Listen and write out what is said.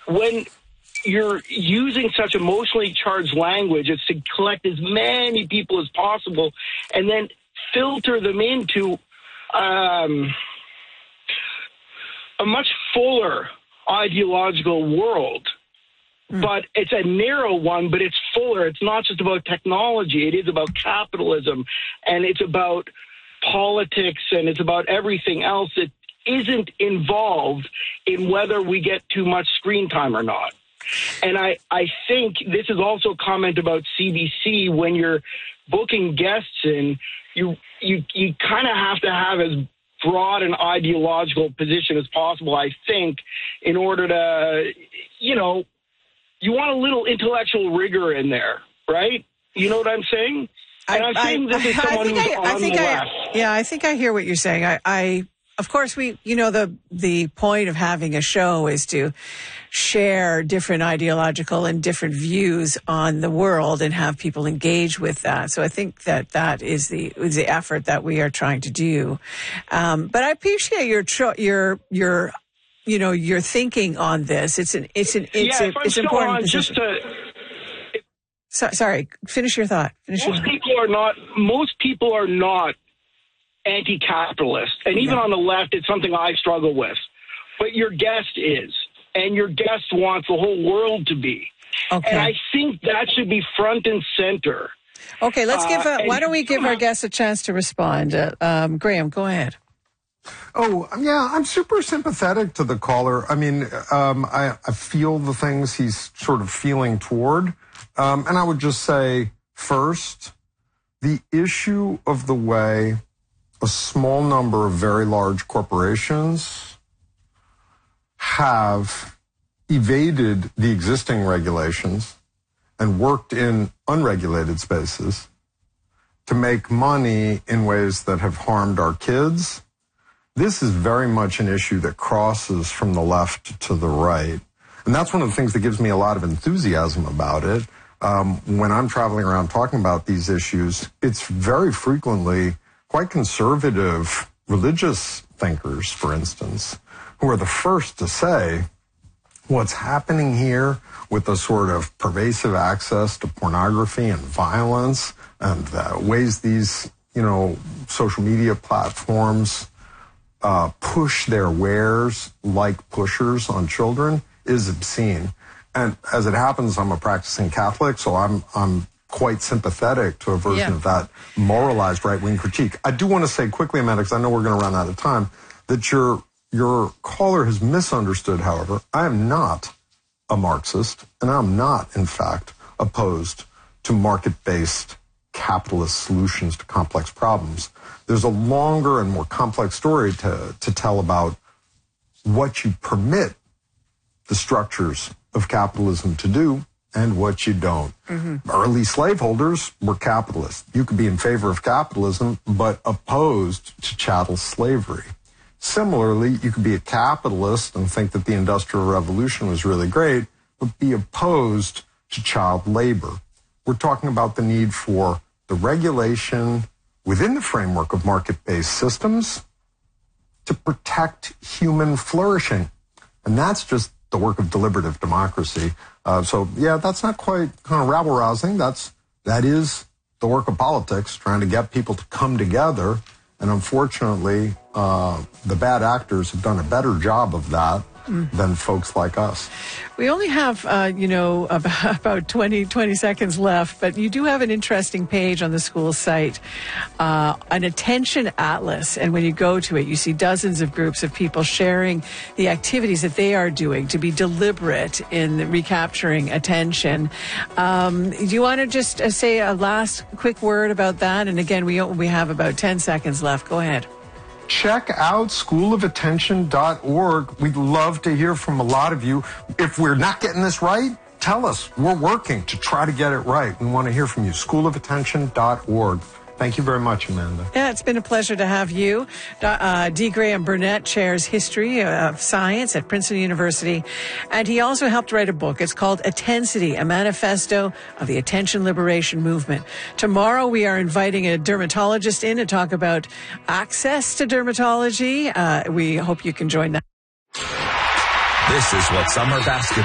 when you're using such emotionally charged language, it's to collect as many people as possible and then filter them into a much fuller ideological world. But it's a narrow one, but it's fuller. It's not just about technology. It is about capitalism, and it's about politics, and it's about everything else that isn't involved in whether we get too much screen time or not. And I think this is also a comment about CBC. When you're booking guests in, you kind of have to have as broad an ideological position as possible, I think, in order to, you want a little intellectual rigor in there, right? You know what I'm saying? And I'm saying this is someone who's on the left. Yeah, I think I hear what you're saying. Of course, the point of having a show is to share different ideological and different views on the world and have people engage with that. So I think that is the effort that we are trying to do. But I appreciate your thinking on this. It's important. Sorry, finish your thought. Most people are not anti-capitalist, and even on the left, it's something I struggle with. But your guest is, and your guest wants the whole world to be. Okay. And I think that should be front and center. Okay, let's why don't we give our guests a chance to respond? Graham, go ahead. Oh, yeah, I'm super sympathetic to the caller. I mean, I feel the things he's sort of feeling toward. And I would just say, first, the issue of the way a small number of very large corporations have evaded the existing regulations and worked in unregulated spaces to make money in ways that have harmed our kids. This is very much an issue that crosses from the left to the right. And that's one of the things that gives me a lot of enthusiasm about it. When I'm traveling around talking about these issues, it's very frequently quite conservative religious thinkers, for instance, who are the first to say what's happening here with the sort of pervasive access to pornography and violence and ways these, social media platforms push their wares like pushers on children is obscene. And as it happens, I'm a practicing Catholic, so I'm quite sympathetic to a version of that moralized right-wing critique. I do want to say quickly, Amanda, because I know we're going to run out of time, that your caller has misunderstood, however. I am not a Marxist, and I'm not, in fact, opposed to market-based capitalist solutions to complex problems. There's a longer and more complex story to tell about what you permit the structures of capitalism to do and what you don't. Mm-hmm. Early slaveholders were capitalists. You could be in favor of capitalism, but opposed to chattel slavery. Similarly, you could be a capitalist and think that the Industrial Revolution was really great, but be opposed to child labor. We're talking about the need for the regulation within the framework of market-based systems to protect human flourishing. And that's just the work of deliberative democracy. That's not quite kind of rabble-rousing. That is the work of politics, trying to get people to come together. And unfortunately, the bad actors have done a better job of that than folks like us. We only have, about 20 seconds left, but you do have an interesting page on the school site, an attention atlas. And when you go to it, you see dozens of groups of people sharing the activities that they are doing to be deliberate in recapturing attention. Do you want to just say a last quick word about that? And again, we have about 10 seconds left. Go ahead. Check out schoolofattention.org. We'd love to hear from a lot of you. If we're not getting this right, tell us. We're working to try to get it right. We want to hear from you. schoolofattention.org. Thank you very much, Amanda. Yeah, it's been a pleasure to have you. D. Graham Burnett chairs history of science at Princeton University, and he also helped write a book. It's called Attensity, a manifesto of the attention liberation movement. Tomorrow, we are inviting a dermatologist in to talk about access to dermatology. We hope you can join that. This is what summer basketball